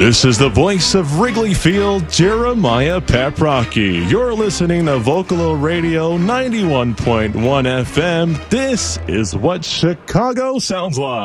This is the voice of Wrigley Field, Jeremiah Paprocki. You're listening to Vocalo Radio 91.1 FM. This is what Chicago sounds like.